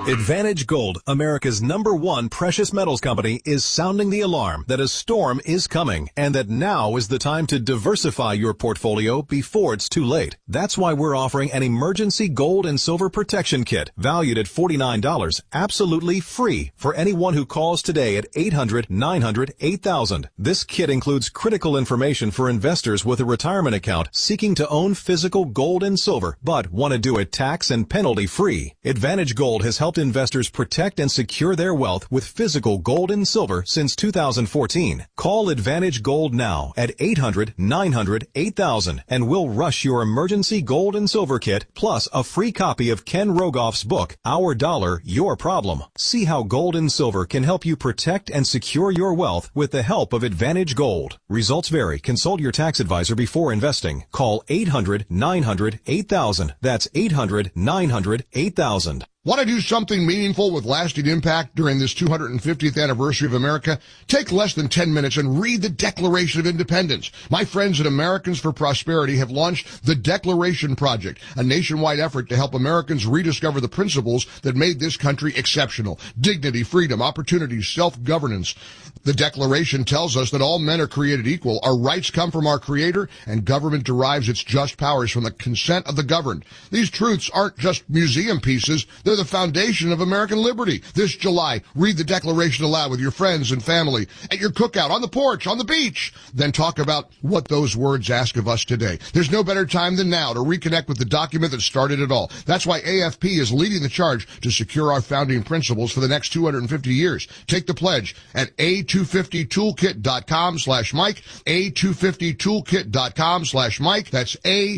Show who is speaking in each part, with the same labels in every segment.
Speaker 1: Advantage Gold, America's #1 precious metals company, is sounding the alarm that a storm is coming and that now is the time to diversify your portfolio before it's too late. That's why we're offering an emergency gold and silver protection kit valued at $49, absolutely free for anyone who calls today at 800-900-8000. This kit includes critical information for investors with a retirement account seeking to own physical gold and silver but want to do it tax and penalty free. Advantage Gold has helped investors protect and secure their wealth with physical gold and silver since 2014. Call Advantage Gold now at 800-900-8000 and we'll rush your emergency gold and silver kit plus a free copy of Ken Rogoff's book, Our Dollar, Your Problem. See how gold and silver can help you protect and secure your wealth with the help of Advantage Gold. Results vary. Consult your tax advisor before investing. Call 800-900-8000. That's 800-900-8000.
Speaker 2: Want to do something meaningful with lasting impact during this 250th anniversary of America? Take less than 10 minutes and read the Declaration of Independence. My friends at Americans for Prosperity have launched the Declaration Project, a nationwide effort to help Americans rediscover the principles that made this country exceptional. Dignity, freedom, opportunity, self-governance. The Declaration tells us that all men are created equal, our rights come from our Creator, and government derives its just powers from the consent of the governed. These truths aren't just museum pieces, they're the foundation of American liberty. This July, read the Declaration aloud with your friends and family, at your cookout, on the porch, on the beach. Then talk about what those words ask of us today. There's no better time than now to reconnect with the document that started it all. That's why AFP is leading the charge to secure our founding principles for the next 250 years. Take the pledge at a250toolkit.com/Mike, a250toolkit.com/Mike. That's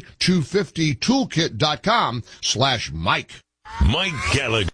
Speaker 2: a250toolkit.com/Mike.
Speaker 3: Mike Gallagher.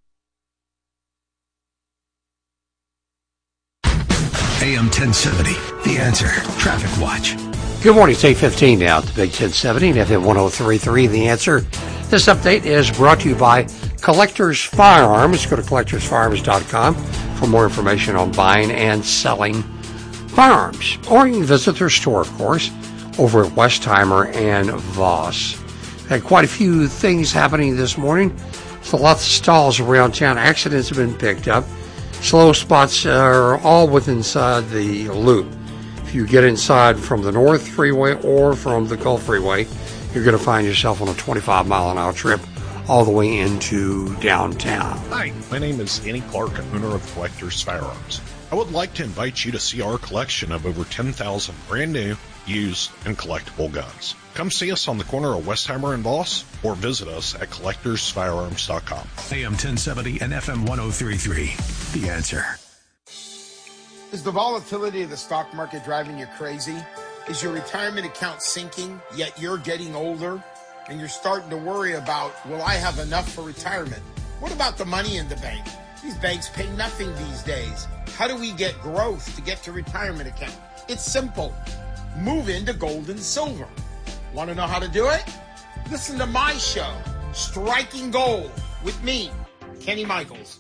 Speaker 3: AM 1070, The Answer, Traffic Watch.
Speaker 4: Good morning, it's 8:15 now at the Big 1070 and FM 103.3, The Answer. This update is brought to you by Collectors Firearms. Go to collectorsfirearms.com for more information on buying and selling firearms. Or you can visit their store, of course, over at Westheimer and Voss. Had quite a few things happening this morning. So lots of stalls around town. Accidents have been picked up. Slow spots are all within inside the loop. If you get inside from the North Freeway or from the Gulf Freeway, you're going to find yourself on a 25-mile-an-hour trip all the way into downtown.
Speaker 5: Hi, my name is Annie Clark, owner of Collectors Firearms. I would like to invite you to see our collection of over 10,000 brand new, used, and collectible guns. Come see us on the corner of Westheimer and Voss, or visit us at collectorsfirearms.com.
Speaker 3: AM 1070 and FM 103.3, The Answer.
Speaker 6: Is the volatility of the stock market driving you crazy? Is your retirement account sinking, yet you're getting older, and you're starting to worry about, will I have enough for retirement? What about the money in the bank? These banks pay nothing these days. How do we get growth to get to retirement account? It's simple. Move into gold and silver. Want to know how to do it? Listen to my show, Striking Gold, with me, Kenny Michaels.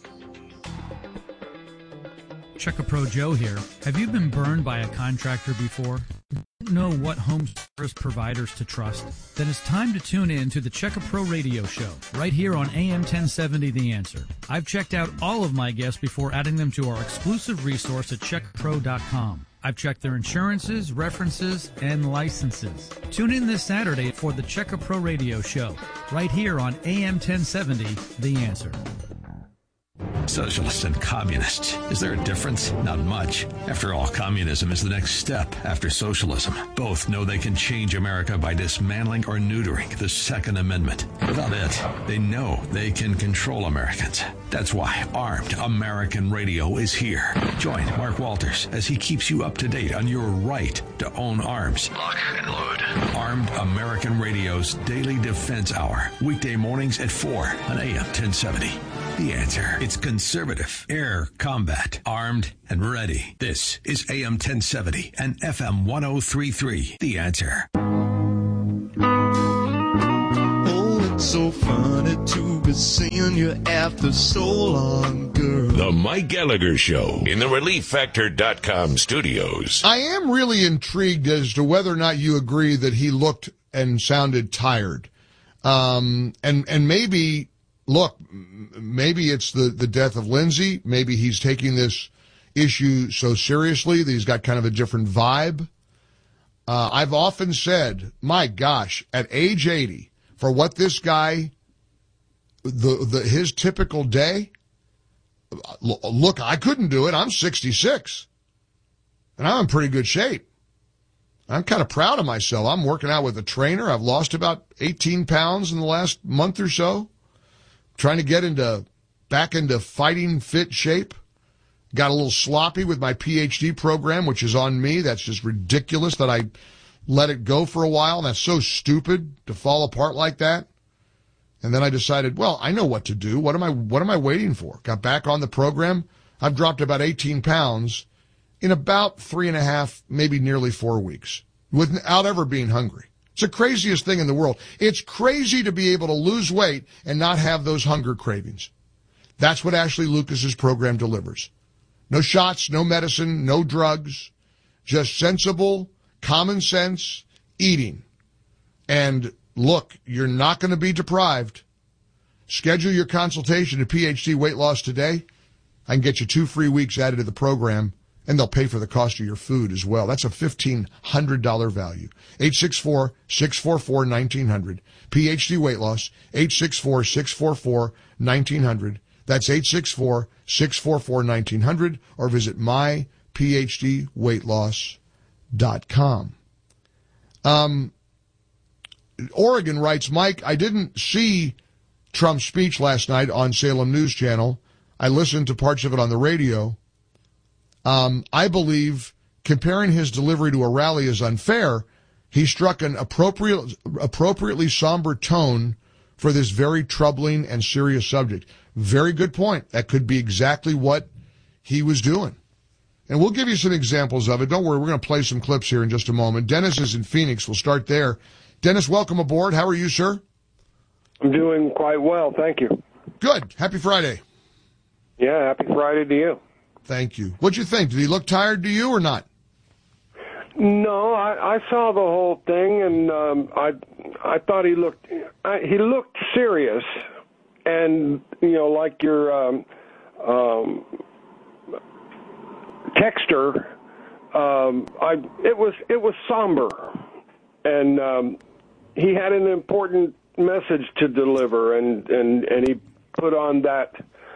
Speaker 7: Check-A-Pro Joe here. Have you been burned by a contractor before? Don't know what home service providers to trust? Then it's time to tune in to the Check-A-Pro radio show, right here on AM 1070 The Answer. I've checked out all of my guests before adding them to our exclusive resource at checkapro.com. I've checked their insurances, references, and licenses. Tune in this Saturday for the Check-A-Pro radio show, right here on AM 1070 The Answer.
Speaker 3: Socialists and communists. Is there a difference? Not much. After all, communism is the next step after socialism. Both know they can change America by dismantling or neutering the Second Amendment. Without it, they know they can control Americans. That's why Armed American Radio is here. Join Mark Walters as he keeps you up to date on your right to own arms. Lock and load. Armed American Radio's Daily Defense Hour. Weekday mornings at 4 on AM 1070. The Answer. It's conservative air combat, armed and ready. This is AM 1070 and FM 103.3. The Answer.
Speaker 8: Oh, it's so funny to be seeing you after so long, girl.
Speaker 3: The Mike Gallagher Show in the ReliefFactor.com studios.
Speaker 2: I am really intrigued as to whether or not you agree that he looked and sounded tired. And maybe look, maybe it's the death of Lindsay. Maybe he's taking this issue so seriously that he's got kind of a different vibe. I've often said, my gosh, at age 80, for what this guy, his typical day, look, I couldn't do it. I'm 66, and I'm in pretty good shape. I'm kind of proud of myself. I'm working out with a trainer. I've lost about 18 pounds in the last month or so, trying to get back into fighting fit shape. Got a little sloppy with my PhD program, which is on me. That's just ridiculous that I let it go for a while. That's so stupid to fall apart like that. And then I decided, well, I know what to do. What am I waiting for? Got back on the program. I've dropped about 18 pounds in about 3.5, maybe nearly 4 weeks, without ever being hungry. It's the craziest thing in the world. It's crazy to be able to lose weight and not have those hunger cravings. That's what Ashley Lucas's program delivers. No shots, no medicine, no drugs, just sensible, common sense eating. And look, you're not going to be deprived. Schedule your consultation at PhD Weight Loss today. I can get you 2 free weeks added to the program, and they'll pay for the cost of your food as well. That's a $1,500 value. 864-644-1900. PhD Weight Loss, 864-644-1900. That's 864-644-1900, or visit myphdweightloss.com. Oregon writes, Mike, I didn't see Trump's speech last night on Salem News Channel. I listened to parts of it on the radio. I believe comparing his delivery to a rally is unfair. He struck an appropriately somber tone for this very troubling and serious subject. Very good point. That could be exactly what he was doing. And we'll give you some examples of it. Don't worry, we're going to play some clips here in just a moment. Dennis is in Phoenix. We'll start there. Dennis, welcome aboard. How are you, sir?
Speaker 9: I'm doing quite well, thank you.
Speaker 2: Good. Happy Friday.
Speaker 9: Yeah, happy Friday to you.
Speaker 2: Thank you. What'd you think? Did he look tired to you or not?
Speaker 9: No, I saw the whole thing, and I thought he looked serious, and like your texter, it was somber, and he had an important message to deliver, and he put on that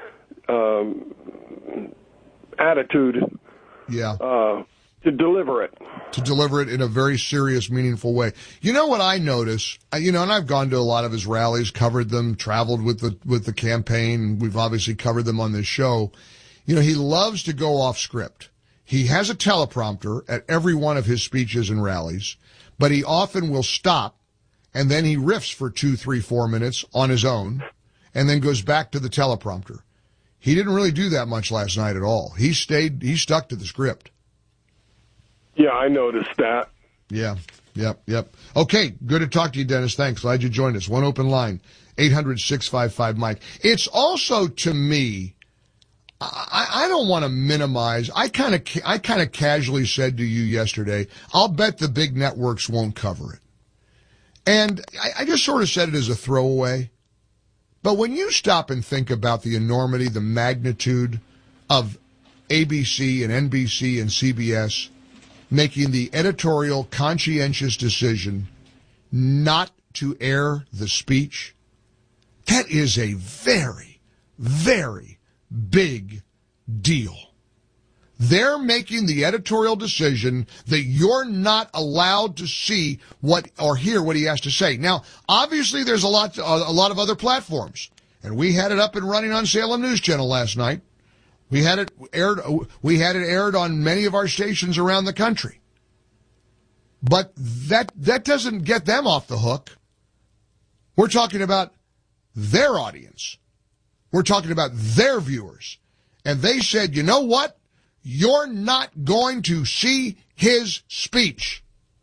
Speaker 9: attitude.
Speaker 2: Yeah.
Speaker 9: To deliver it.
Speaker 2: To deliver it in a very serious, meaningful way. You know what I notice? And I've gone to a lot of his rallies, covered them, traveled with the campaign. We've obviously covered them on this show. He loves to go off script. He has a teleprompter at every one of his speeches and rallies, but he often will stop, and then he riffs for 2, 3, 4 minutes on his own, and then goes back to the teleprompter. He didn't really do that much last night at all. He stuck to the script.
Speaker 9: Yeah, I noticed that.
Speaker 2: Yeah, yep. Okay, good to talk to you, Dennis. Thanks. Glad you joined us. One open line, 800-655-MIKE. It's also, to me, I don't want to minimize. I kind of casually said to you yesterday, I'll bet the big networks won't cover it. And I just sort of said it as a throwaway. But when you stop and think about the enormity, the magnitude of ABC and NBC and CBS making the editorial conscientious decision not to air the speech, that is a very, very big deal. They're making the editorial decision that you're not allowed to see or hear what he has to say. Now, obviously, there's a lot of other platforms, and we had it up and running on Salem News Channel last night. We had it aired on many of our stations around the country. But that doesn't get them off the hook. We're talking about their audience. We're talking about their viewers. And they said, you know what? You're not going to see his speech.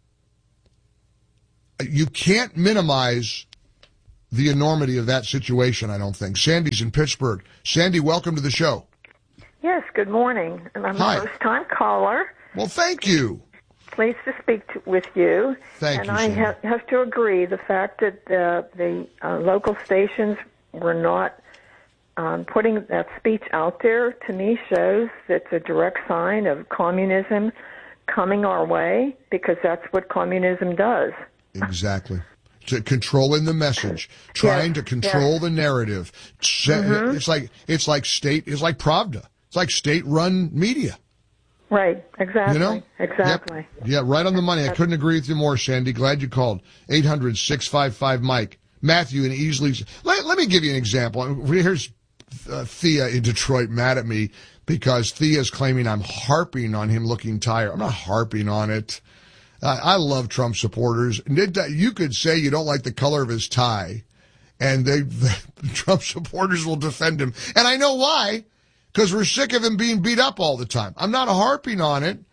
Speaker 2: You can't minimize the enormity of that situation, I don't think. Sandy's in Pittsburgh. Sandy, welcome to the show.
Speaker 10: Yes, good morning. And I'm
Speaker 2: Hi.
Speaker 10: a first-time caller.
Speaker 2: Well, thank you.
Speaker 10: Pleased to speak with you.
Speaker 2: Thank you,
Speaker 10: And I have to agree, the fact that the local stations were not putting that speech out there, to me, shows it's a direct sign of communism coming our way, because that's what communism does.
Speaker 2: Exactly. To controlling the message, trying to control the narrative. It's like Pravda. It's like state-run media.
Speaker 10: Right, exactly.
Speaker 2: You know?
Speaker 10: Exactly.
Speaker 2: Yep. Yeah, right on the money. I couldn't agree with you more, Sandy. Glad you called. 800-655-MIKE. Matthew in Easley. Let me give you an example. Here's Thea in Detroit mad at me because Thea's claiming I'm harping on him looking tired. I'm not harping on it. I love Trump supporters. You could say you don't like the color of his tie, and the Trump supporters will defend him. And I know why, because we're sick of him being beat up all the time. I'm not harping on it.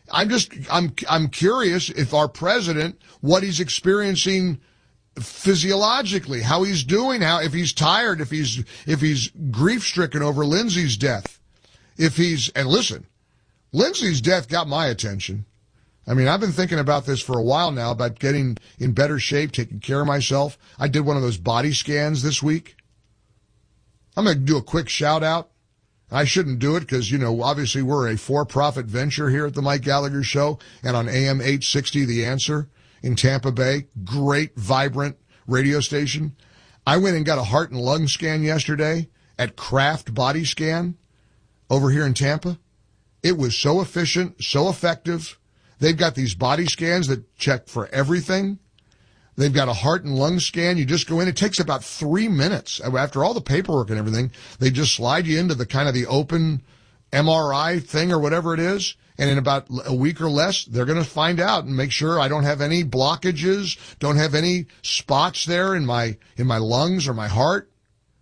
Speaker 2: I'm curious if our president, what he's experiencing physiologically, how he's doing, if he's tired, if he's grief-stricken over Lindsay's death. And listen, Lindsay's death got my attention. I mean, I've been thinking about this for a while now, about getting in better shape, taking care of myself. I did one of those body scans this week. I'm going to do a quick shout out. I shouldn't do it because, obviously we're a for-profit venture here at the Mike Gallagher Show and on AM 860, The Answer in Tampa Bay. Great, vibrant radio station. I went and got a heart and lung scan yesterday at Kraft Body Scan over here in Tampa. It was so efficient, so effective. They've got these body scans that check for everything. They've got a heart and lung scan. You just go in. It takes about 3 minutes. After all the paperwork and everything, they just slide you into the open MRI thing or whatever it is. And in about a week or less, they're going to find out and make sure I don't have any blockages, don't have any spots there in my lungs or my heart.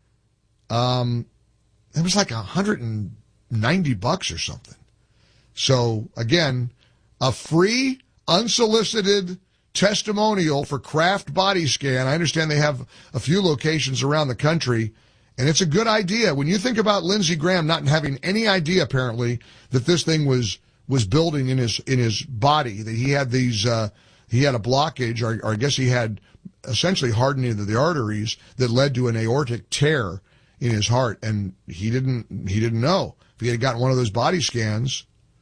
Speaker 2: It was like $190 or something. So again, a free, unsolicited testimonial for Kraft Body Scan. I understand they have a few locations around the country, and it's a good idea. When you think about Lindsey Graham not having any idea, apparently, that this thing was building in his body, that he had he had a blockage, or I guess he had essentially hardening of the arteries that led to an aortic tear in his heart, and he didn't know. If he had gotten one of those body scans,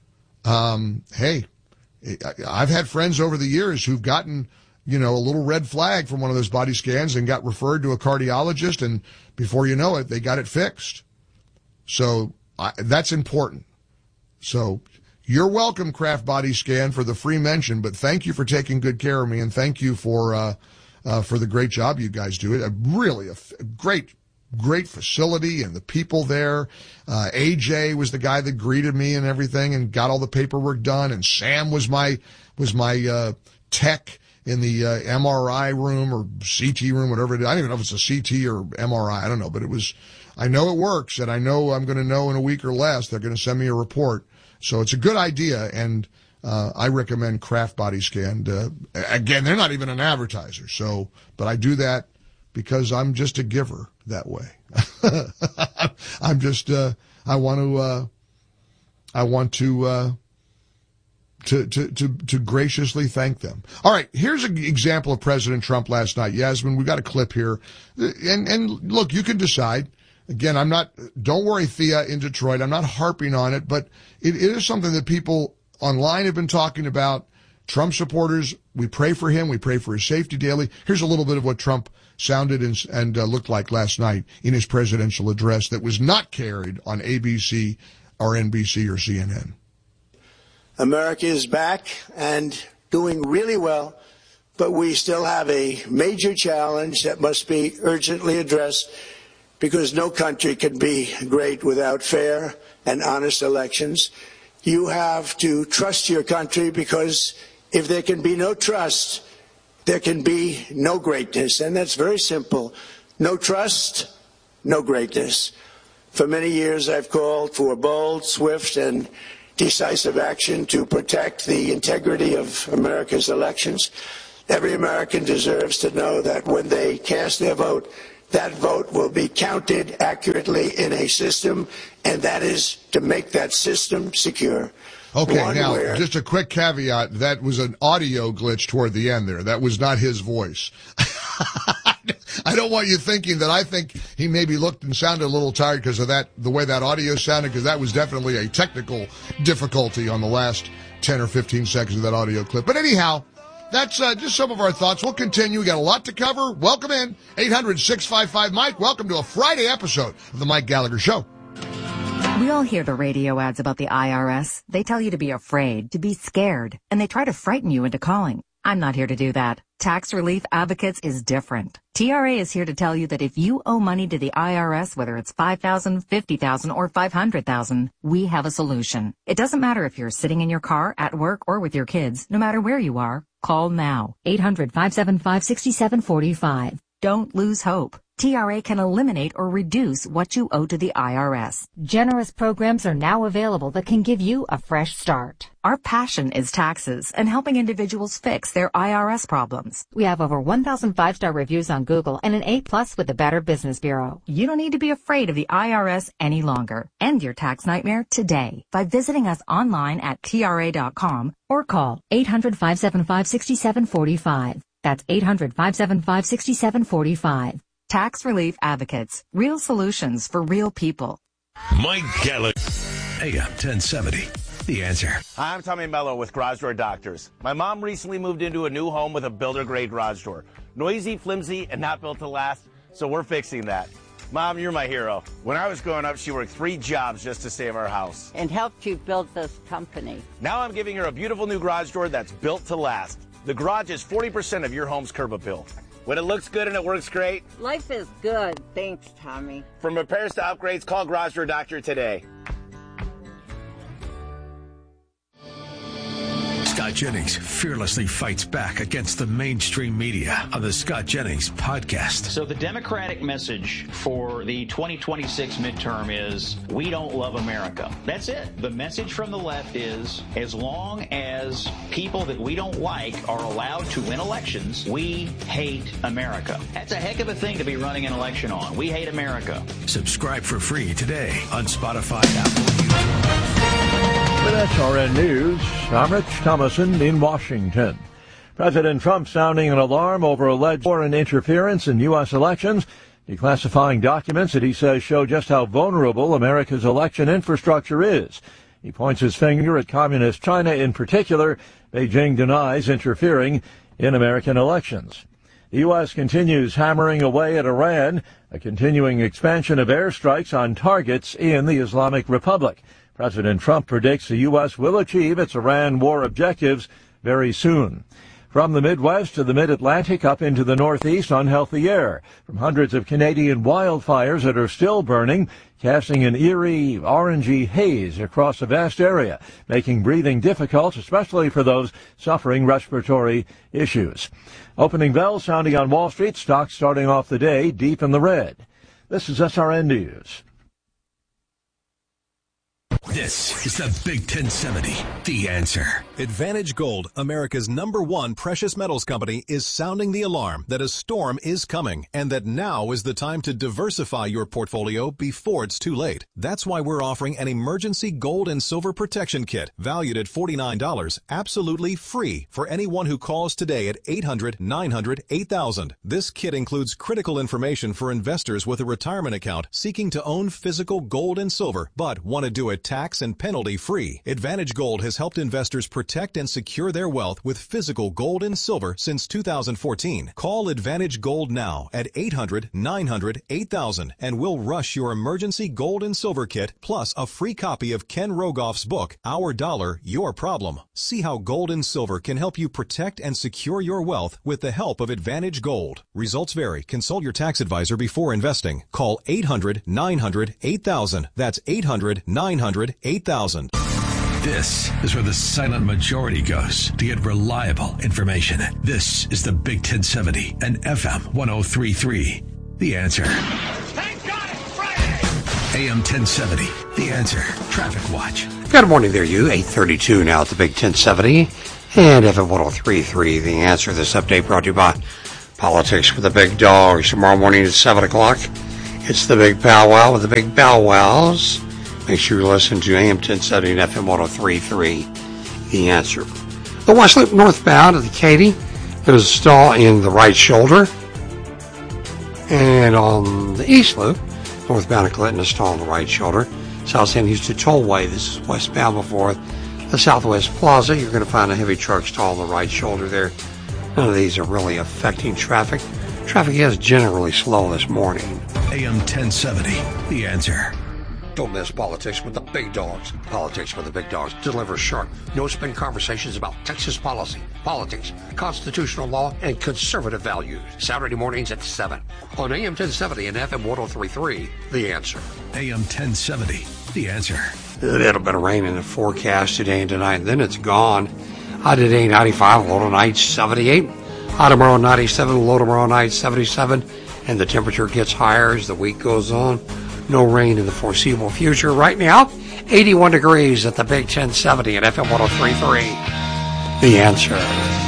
Speaker 2: hey, I've had friends over the years who've gotten, a little red flag from one of those body scans and got referred to a cardiologist, and before you know it, they got it fixed. So that's important. So you're welcome, Kraft Body Scan, for the free mention, but thank you for taking good care of me, and thank you for the great job you guys do. It really a great facility, and the people there. AJ was the guy that greeted me and everything and got all the paperwork done, and Sam was my tech in the MRI room or CT room, whatever it is. I don't even know if it's a CT or MRI. I don't know, but I know it works, and I know I'm going to know in a week or less. They're going to send me a report. So it's a good idea, and I recommend Kraft Body Scan. Again, they're not even an advertiser, but I do that because I'm just a giver that way. I'm just, I want to graciously thank them. All right, here's an example of President Trump last night. Yasmin, we got a clip here. And look, you can decide. Again, don't worry, Thea in Detroit, I'm not harping on it, but it is something that people online have been talking about. Trump supporters, we pray for him. We pray for his safety daily. Here's a little bit of what Trump sounded and looked like last night in his presidential address that was not carried on ABC or NBC or CNN.
Speaker 11: America is back and doing really well, but we still have a major challenge that must be urgently addressed, because no country can be great without fair and honest elections. You have to trust your country, because if there can be no trust, there can be no greatness. And that's very simple. No trust, no greatness. For many years, I've called for bold, swift, and decisive action to protect the integrity of America's elections. Every American deserves to know that when they cast their vote, that vote will be counted accurately in a system, and that is to make that system secure.
Speaker 2: Okay, now, just a quick caveat. That was an audio glitch toward the end there. That was not his voice. I don't want you thinking that I think he maybe looked and sounded a little tired because of that, the way that audio sounded, because that was definitely a technical difficulty on the last 10 or 15 seconds of that audio clip. But anyhow, that's just some of our thoughts. We'll continue. We got a lot to cover. Welcome in, 800-655-MIKE. Welcome to a Friday episode of the Mike Gallagher Show.
Speaker 12: We all hear the radio ads about the IRS. They tell you to be afraid, to be scared, and they try to frighten you into calling. I'm not here to do that. Tax Relief Advocates is different. TRA is here to tell you that if you owe money to the IRS, whether it's $5,000, $50,000, or $500,000, we have a solution. It doesn't matter if you're sitting in your car, at work, or with your kids. No matter where you are, call now. 800-575-6745. Don't lose hope. TRA can eliminate or reduce what you owe to the IRS.
Speaker 13: Generous programs are now available that can give you a fresh start.
Speaker 12: Our passion is taxes and helping individuals fix their IRS problems.
Speaker 13: We have over 1,000 five-star reviews on Google and an A+ with the Better Business Bureau.
Speaker 12: You don't need to be afraid of the IRS any longer. End your tax nightmare today by visiting us online at TRA.com
Speaker 13: or call 800-575-6745. That's 800-575-6745.
Speaker 12: Tax Relief Advocates. Real solutions for real people.
Speaker 3: Mike Gallagher. AM 1070. The Answer.
Speaker 14: Hi, I'm Tommy Mello with Garage Door Doctors. My mom recently moved into a new home with a builder-grade garage door. Noisy, flimsy, and not built to last, so we're fixing that. Mom, you're my hero. When I was growing up, she worked 3 jobs just to save our house.
Speaker 15: And helped you build this company.
Speaker 14: Now I'm giving her a beautiful new garage door that's built to last. The garage is 40% of your home's curb appeal. When it looks good and it works great.
Speaker 15: Life is good. Thanks, Tommy.
Speaker 14: From repairs to upgrades, call Garage Door Doctor today.
Speaker 3: Scott Jennings fearlessly fights back against the mainstream media on the Scott Jennings podcast.
Speaker 16: So the Democratic message for the 2026 midterm is, we don't love America. That's it. The message from the left is, as long as people that we don't like are allowed to win elections, we hate America. That's a heck of a thing to be running an election on. We hate America.
Speaker 3: Subscribe for free today on Spotify, Apple, YouTube.
Speaker 17: With SRN News, I'm Rich Thomason in Washington. President Trump sounding an alarm over alleged foreign interference in U.S. elections, declassifying documents that he says show just how vulnerable America's election infrastructure is. He points his finger at communist China in particular. Beijing denies interfering in American elections. The U.S. continues hammering away at Iran, a continuing expansion of airstrikes on targets in the Islamic Republic. President Trump predicts the U.S. will achieve its Iran war objectives very soon. From the Midwest to the Mid-Atlantic up into the Northeast, unhealthy air from hundreds of Canadian wildfires that are still burning, casting an eerie, orangey haze across a vast area, making breathing difficult, especially for those suffering respiratory issues. Opening bells sounding on Wall Street, stocks starting off the day deep in the red. This is SRN News.
Speaker 3: This is the Big 1070, The Answer.
Speaker 1: Advantage Gold, America's #1 precious metals company, is sounding the alarm that a storm is coming and that now is the time to diversify your portfolio before it's too late. That's why we're offering an emergency gold and silver protection kit valued at $49, absolutely free for anyone who calls today at 800-900-8000. This kit includes critical information for investors with a retirement account seeking to own physical gold and silver but want to do it tax and penalty free. Advantage Gold has helped investors protect and secure their wealth with physical gold and silver since 2014. Call Advantage Gold now at 800-900-8000 and we'll rush your emergency gold and silver kit plus a free copy of Ken Rogoff's book, Our Dollar, Your Problem. See how gold and silver can help you protect and secure your wealth with the help of Advantage Gold. Results vary. Consult your tax advisor before investing. Call 800-900-8000. That's 800-900-8000.
Speaker 3: This is where the silent majority goes to get reliable information. This is the Big 1070 and FM 1033. The Answer.
Speaker 18: Thank God it's Friday!
Speaker 3: AM 1070. The Answer. Traffic Watch.
Speaker 4: Good morning there, you. 8:32 now at the Big 1070 and FM 1033. The Answer. This update brought to you by Politics with the Big Dogs. Tomorrow morning at 7 o'clock. It's the Big Powwow with the Big Bow Wows. Make sure you listen to AM 1070 and FM 1033, The Answer. The West Loop northbound of the Katy, there's a stall in the right shoulder. And on the East Loop, northbound at Clinton is stalled on the right shoulder. South San Houston Tollway, this is westbound before the Southwest Plaza. You're going to find a heavy truck stalled on the right shoulder there. None of these are really affecting traffic. Traffic is generally slow this morning.
Speaker 3: AM 1070, The Answer.
Speaker 4: Don't miss Politics with the Big Dogs. Politics with the Big Dogs delivers sharp, no-spin conversations about Texas policy, politics, constitutional law, and conservative values. Saturday mornings at 7 on AM 1070 and FM 103.3, The Answer.
Speaker 3: AM 1070, The Answer.
Speaker 4: A little bit of rain in the forecast today and tonight, and then it's gone. High today 95, low tonight 78. High tomorrow 97, low tomorrow night 77. And the temperature gets higher as the week goes on. No rain in the foreseeable future. Right now, 81 degrees at the Big 1070 and FM 103.3. The Answer.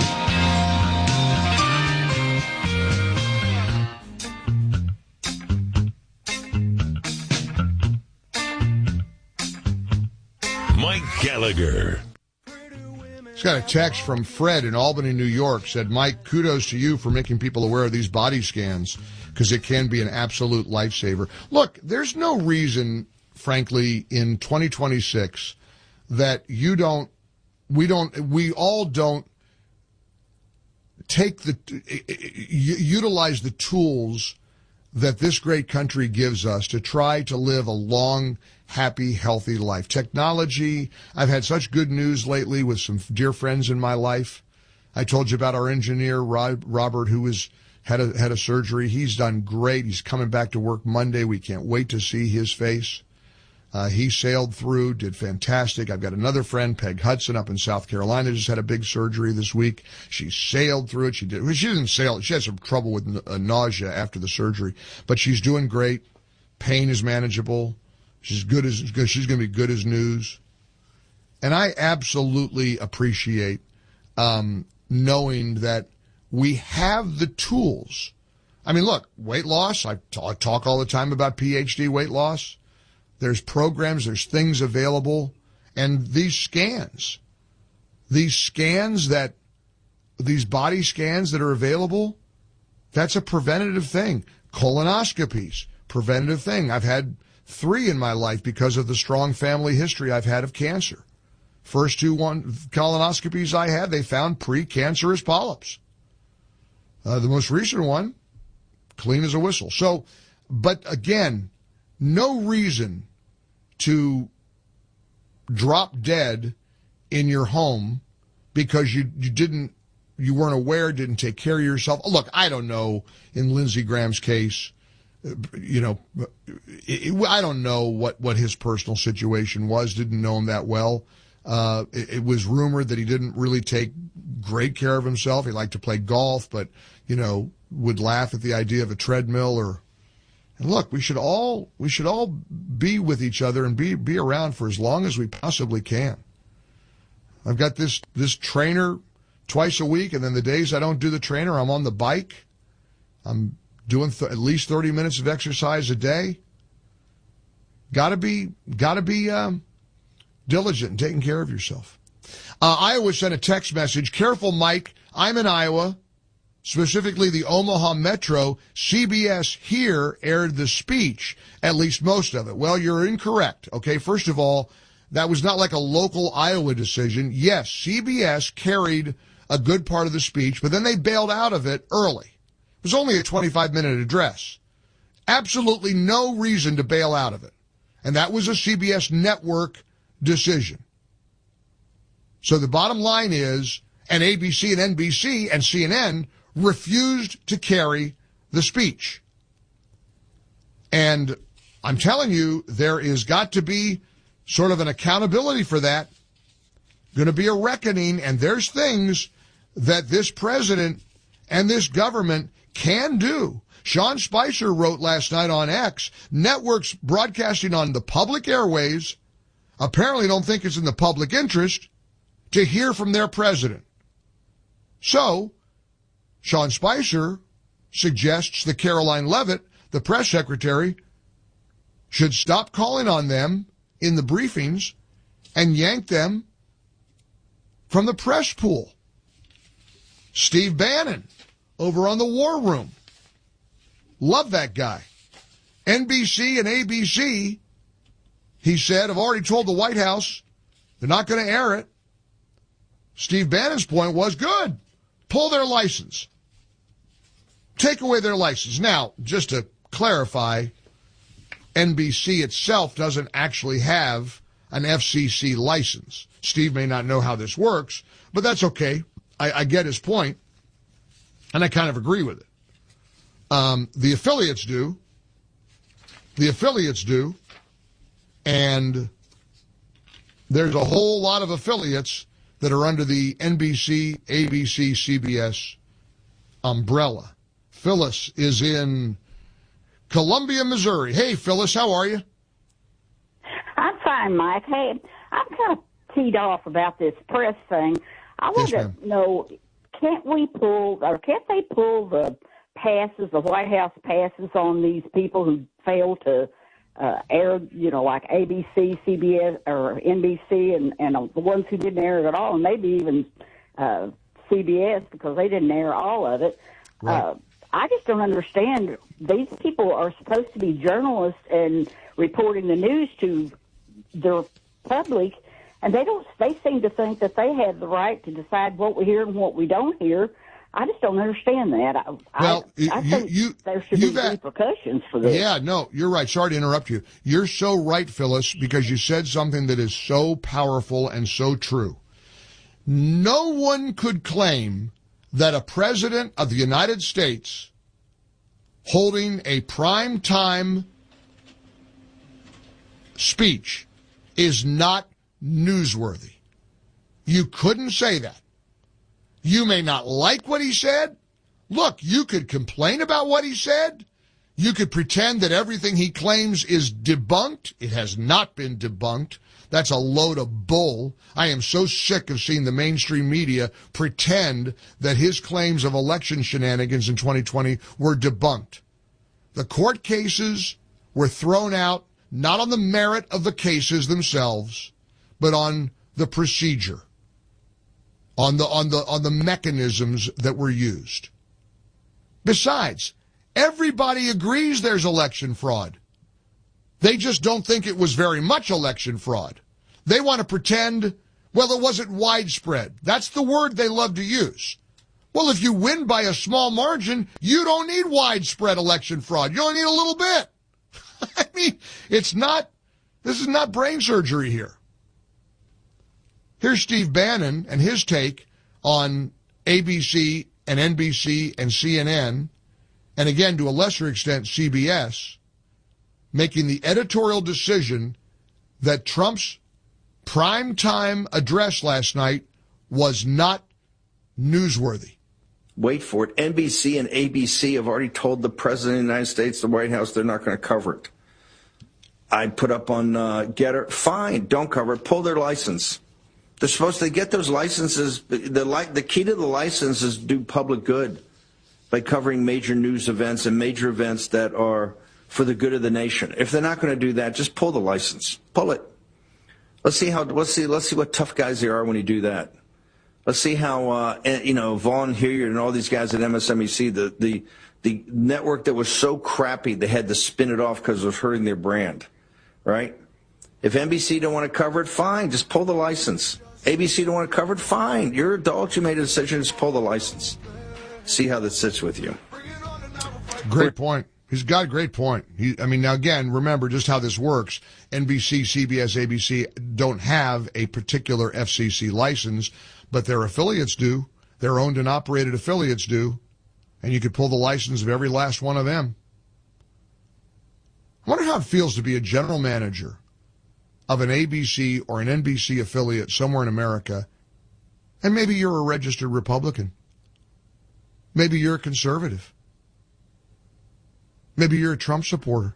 Speaker 3: Mike Gallagher.
Speaker 2: It's got a text from Fred in Albany, New York. Said, Mike, kudos to you for making people aware of these body scans, because it can be an absolute lifesaver. Look, there's no reason, frankly, in 2026 that we all don't utilize the tools that this great country gives us to try to live a long, happy, healthy life. Technology, I've had such good news lately with some dear friends in my life. I told you about our engineer, Robert, who had a surgery. He's done great. He's coming back to work Monday. We can't wait to see his face. He sailed through, did fantastic. I've got another friend, Peg Hudson, up in South Carolina, just had a big surgery this week. She sailed through it. She didn't sail. She had some trouble with nausea after the surgery, but she's doing great. Pain is manageable. She's going to be good as news. And I absolutely appreciate knowing that we have the tools. I mean, look, weight loss, I talk all the time about PhD weight loss. There's programs, there's things available. And these body scans that are available, that's a preventative thing. Colonoscopies, preventative thing. I've had 3 in my life because of the strong family history I've had of cancer. First 2 colonoscopies I had, they found precancerous polyps. The most recent one, clean as a whistle. So, but again, no reason to drop dead in your home because you weren't aware, didn't take care of yourself. Look, I don't know in Lindsey Graham's case, I don't know what his personal situation was, didn't know him that well. It was rumored that he didn't really take great care of himself. He liked to play golf, but, would laugh at the idea of a treadmill and look, we should all be with each other and be around for as long as we possibly can. I've got this trainer twice a week, and then the days I don't do the trainer, I'm on the bike. I'm doing at least 30 minutes of exercise a day. Gotta be diligent in taking care of yourself. Iowa sent a text message. Careful, Mike. I'm in Iowa, specifically the Omaha Metro. CBS here aired the speech, at least most of it. Well, you're incorrect. Okay, first of all, that was not like a local Iowa decision. Yes, CBS carried a good part of the speech, but then they bailed out of it early. It was only a 25-minute address. Absolutely no reason to bail out of it. And that was a CBS network decision. So the bottom line is, and ABC and NBC and CNN refused to carry the speech. And I'm telling you, there is got to be sort of an accountability for that. Going to be a reckoning, and there's things that this president and this government can do. Sean Spicer wrote last night on X, networks broadcasting on the public airways apparently don't think it's in the public interest to hear from their president. So, Sean Spicer suggests that Caroline Leavitt, the press secretary, should stop calling on them in the briefings and yank them from the press pool. Steve Bannon, over on the War Room, Love that guy. NBC and ABC, he said, have already told the White House they're not going to air it. Steve Bannon's point was, good. Pull their license. Take away their license. Now, just to clarify, NBC itself doesn't actually have an FCC license. Steve may not know how this works, but that's okay. I get his point, and I kind of agree with it. The affiliates do. The affiliates do. And there's a whole lot of affiliates that are under the NBC, ABC, CBS umbrella. Phyllis is in Columbia, Missouri. Hey, Phyllis, how are you?
Speaker 19: I'm fine, Mike. Hey, I'm kind of teed off about this press thing. I want to know, can't they pull the passes, the White House passes on these people who fail to air, like ABC, CBS, or NBC, and the ones who didn't air it at all, and maybe even CBS, because they didn't air all of it. Right. I just don't understand. These people are supposed to be journalists and reporting the news to their public, and they seem to think that they have the right to decide what we hear and what we don't hear. I just don't understand that. I think there should be repercussions for this. Yeah, no, you're right. Sorry to interrupt you. You're so right, Phyllis, because you said something that is so powerful and so true. No one could claim that a president of the United States holding a prime time speech is not newsworthy. You couldn't say that. You may not like what he said. Look, you could complain about what he said. You could pretend that everything he claims is debunked. It has not been debunked. That's a load of bull. I am so sick of seeing the mainstream media pretend that his claims of election shenanigans in 2020 were debunked. The court cases were thrown out not on the merit of the cases themselves, but on the procedure, on the mechanisms that were used. Besides, everybody agrees there's election fraud. They just don't think it was very much election fraud. They want to pretend, well, it wasn't widespread. That's the word they love to use. Well, if you win by a small margin, you don't need widespread election fraud. You only need a little bit. I mean, this is not brain surgery here. Here's Steve Bannon and his take on ABC and NBC and CNN, and again, to a lesser extent, CBS, making the editorial decision that Trump's primetime address last night was not newsworthy.
Speaker 20: Wait for it. NBC and ABC have already told the President of the United States, the White House, they're not going to cover it. I put up on Getter, fine, don't cover it. Pull their license. They're supposed to get those licenses. The key to the license is do public good by covering major news events and major events that are for the good of the nation. If they're not going to do that, just pull the license. Pull it. Let's see what tough guys they are when you do that. Let's see how Vaughn Hilliard and all these guys at MSNBC, the network that was so crappy they had to spin it off because it was hurting their brand, right? If NBC don't want to cover it, fine, just pull the license. ABC don't want to cover it, fine. You're adults, you made a decision, just pull the license. See how that sits with you.
Speaker 2: Great point. He's got a great point. Now again, remember just how this works. NBC, CBS, ABC don't have a particular FCC license, but their affiliates do. Their owned and operated affiliates do. And you could pull the license of every last one of them. I wonder how it feels to be a general manager of an ABC or an NBC affiliate somewhere in America, and maybe you're a registered Republican. Maybe you're a conservative. Maybe you're a Trump supporter.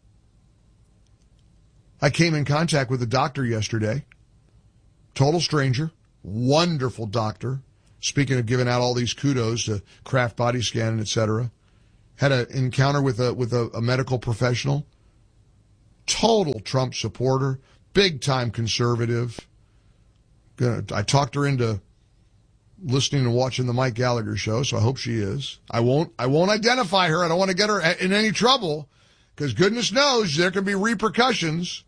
Speaker 2: I came in contact with a doctor yesterday, total stranger, wonderful doctor. Speaking of giving out all these kudos to Kraft Body Scan, et cetera, had an encounter with a medical professional, total Trump supporter, big time conservative. I talked her into listening and watching the Mike Gallagher show, so I hope she is. I won't identify her. I don't want to get her in any trouble, because goodness knows there can be repercussions.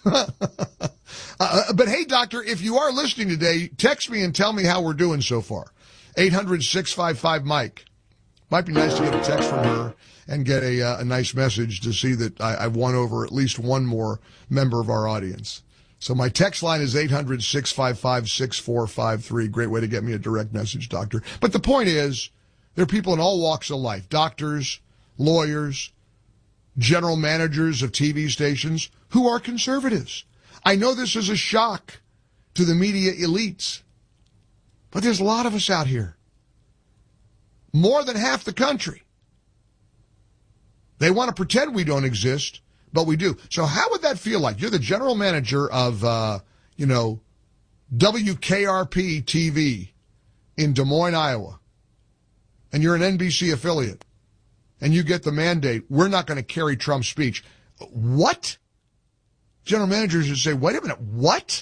Speaker 2: But hey, doctor, if you are listening today, text me and tell me how we're doing so far. 800-655-MIKE. Might be nice to get a text from her and get a nice message to see that I've won over at least one more member of our audience. So my text line is 800-655-6453. Great way to get me a direct message, doctor. But the point is, there are people in all walks of life, doctors, lawyers, general managers of TV stations, who are conservatives. I know this is a shock to the media elites, but there's a lot of us out here. More than half the country. They want to pretend we don't exist, but we do. So how would that feel like? You're the general manager of, WKRP TV in Des Moines, Iowa, and you're an NBC affiliate, and you get the mandate, we're not going to carry Trump's speech. What? General managers would say, wait a minute, what?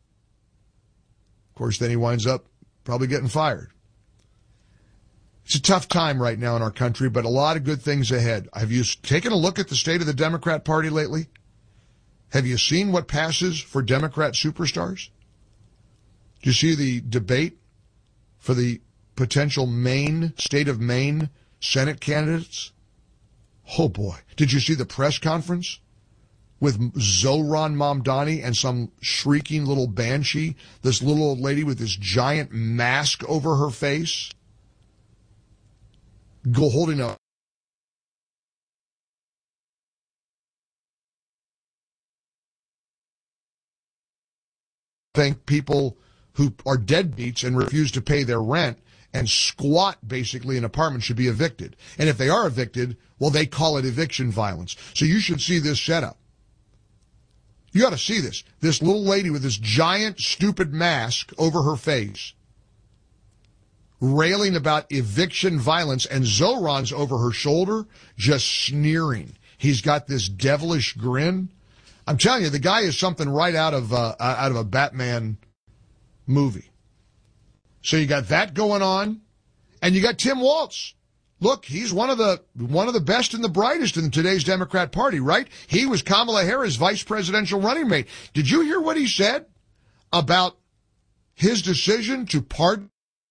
Speaker 2: Of course, then he winds up probably getting fired. It's a tough time right now in our country, but a lot of good things ahead. Have you taken a look at the state of the Democrat Party lately? Have you seen what passes for Democrat superstars? Did you see the debate for the potential state of Maine Senate candidates? Oh boy. Did you see the press conference with Zohran Mamdani and some shrieking little banshee, this little old lady with this giant mask over her face? Holding a think people who are deadbeats and refuse to pay their rent and squat basically in an apartment should be evicted. And if they are evicted, well, they call it eviction violence. So you should see this setup. You got to see this. This little lady with this giant, stupid mask over her face, railing about eviction violence, and Zohran's over her shoulder, just sneering. He's got this devilish grin. I'm telling you, the guy is something right out of a Batman movie. So you got that going on, and you got Tim Walz. Look, he's one of the best and the brightest in today's Democrat Party, right? He was Kamala Harris' vice presidential running mate. Did you hear what he said about his decision to pardon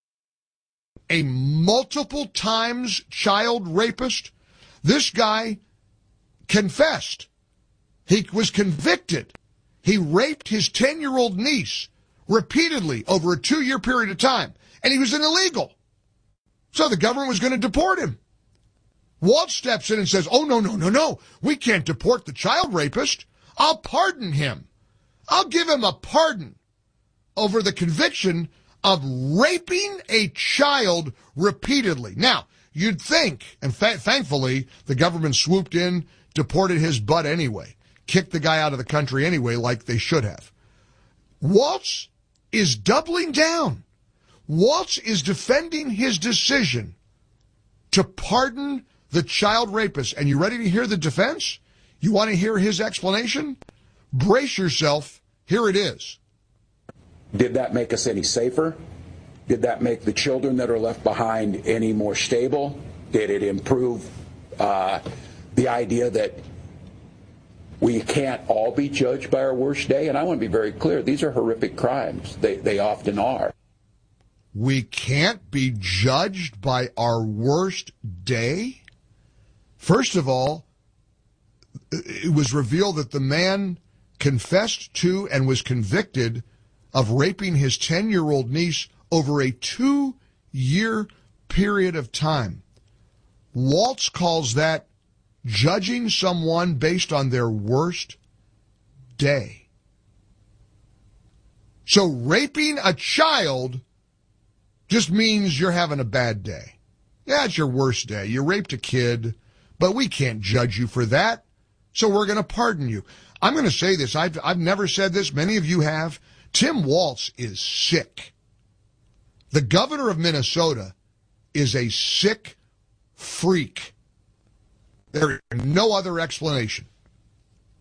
Speaker 2: a multiple times child rapist? This guy confessed. He was convicted. He raped his 10-year-old niece repeatedly over a 2-year period of time, and he was an illegal. So the government was going to deport him. Walz steps in and says, oh, no. We can't deport the child rapist. I'll pardon him. I'll give him a pardon over the conviction of raping a child repeatedly. Now, you'd think, and thankfully, the government swooped in, deported his butt anyway, kicked the guy out of the country anyway, like they should have. Walz is doubling down. Walz is defending his decision to pardon the child rapist. And you ready to hear the defense? You want to hear his explanation? Brace yourself. Here it is.
Speaker 21: Did that make us any safer? Did that make the children that are left behind any more stable? Did it improve the idea that we can't all be judged by our worst day? And I want to be very clear. These are horrific crimes. They often are.
Speaker 2: We can't be judged by our worst day? First of all, it was revealed that the man confessed to and was convicted of raping his 10-year-old niece over a 2-year period of time. Walz calls that judging someone based on their worst day. So raping a child just means you're having a bad day. Yeah, it's your worst day. You raped a kid, but we can't judge you for that, so we're going to pardon you. I'm going to say this. I've never said this. Many of you have. Tim Walz is sick. The governor of Minnesota is a sick freak. There is no other explanation.